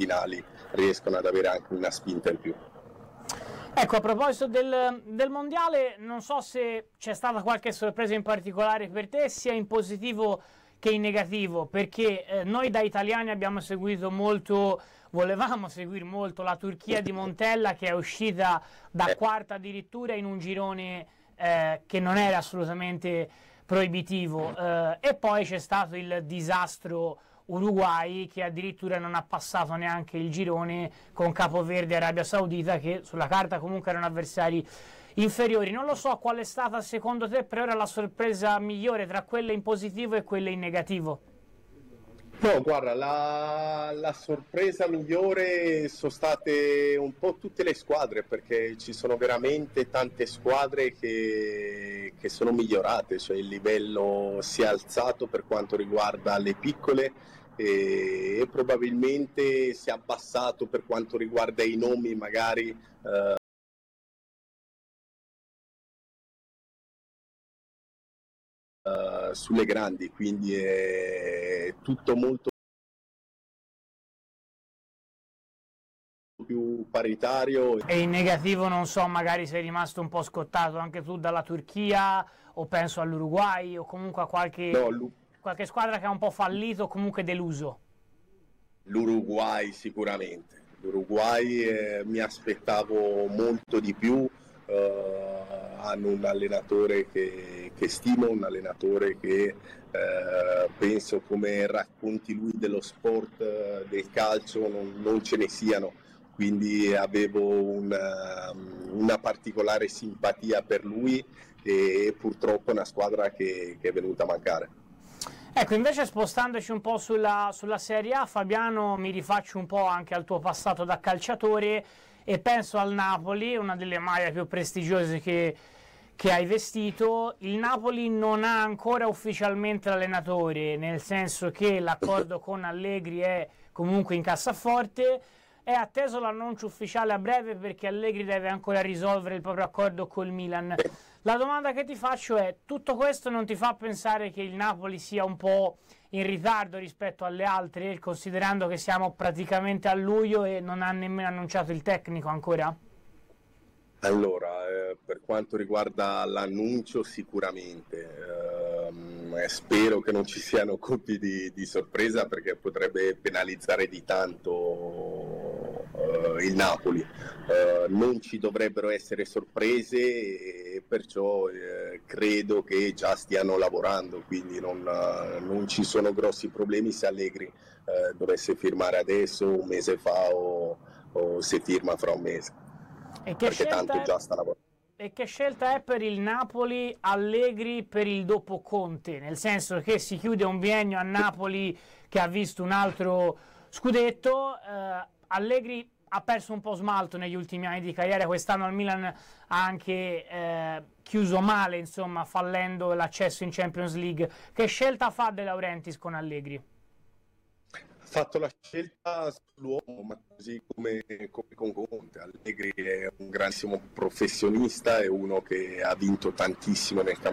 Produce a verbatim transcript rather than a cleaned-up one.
finali riescono ad avere anche una spinta in più. Ecco, a proposito del, del mondiale, non so se c'è stata qualche sorpresa in particolare per te, sia in positivo che in negativo, perché eh, noi da italiani abbiamo seguito molto, volevamo seguire molto la Turchia di Montella, che è uscita da quarta addirittura in un girone eh, che non era assolutamente proibitivo, eh, e poi c'è stato il disastro Uruguay, che addirittura non ha passato neanche il girone con Capoverde e Arabia Saudita, che sulla carta comunque erano avversari inferiori. Non lo so qual è stata secondo te per ora la sorpresa migliore tra quelle in positivo e quelle in negativo. No, guarda, la, la sorpresa migliore sono state un po' tutte le squadre, perché ci sono veramente tante squadre che, che sono migliorate, cioè il livello si è alzato per quanto riguarda le piccole e, e probabilmente si è abbassato per quanto riguarda i nomi magari eh, uh, sulle grandi, quindi è tutto molto più paritario. E in negativo non so, magari sei rimasto un po' scottato anche tu dalla Turchia, o penso all'Uruguay, o comunque a qualche, No, qualche squadra che ha un po' fallito o comunque deluso. L'Uruguay sicuramente, l'Uruguay eh, mi aspettavo molto di più, eh, hanno un allenatore che, che stimo, un allenatore che eh, penso, come racconti lui dello sport, eh, del calcio, non, non ce ne siano, quindi avevo una, una particolare simpatia per lui e purtroppo è una squadra che, che è venuta a mancare. Ecco, invece spostandoci un po' sulla, sulla Serie A, Fabiano, mi rifaccio un po' anche al tuo passato da calciatore e penso al Napoli, una delle maglie più prestigiose che, che hai vestito. Il Napoli non ha ancora ufficialmente l'allenatore, nel senso che l'accordo con Allegri è comunque in cassaforte. È atteso l'annuncio ufficiale a breve perché Allegri deve ancora risolvere il proprio accordo col Milan. La domanda che ti faccio è: tutto questo non ti fa pensare che il Napoli sia un po' in ritardo rispetto alle altre, considerando che siamo praticamente a luglio e non ha nemmeno annunciato il tecnico ancora? Allora, eh, per quanto riguarda l'annuncio, sicuramente eh, spero che non ci siano colpi di, di sorpresa, perché potrebbe penalizzare di tanto eh, il Napoli. Eh, non ci dovrebbero essere sorprese e perciò eh, credo che già stiano lavorando, quindi non, non ci sono grossi problemi se Allegri eh, dovesse firmare adesso, un mese fa o, o se firma fra un mese. E che, Perché tanto è, già sta lavorando. E che scelta è per il Napoli Allegri per il dopo Conte? Nel senso che si chiude un biennio a Napoli che ha visto un altro scudetto, eh, Allegri ha perso un po' smalto negli ultimi anni di carriera, quest'anno al Milan ha anche eh, chiuso male, insomma, fallendo l'accesso in Champions League. Che scelta fa De Laurentiis con Allegri? Ha fatto la scelta sull'uomo, ma così come, come con Conte. Allegri è un grandissimo professionista, è uno che ha vinto tantissimo nel campionato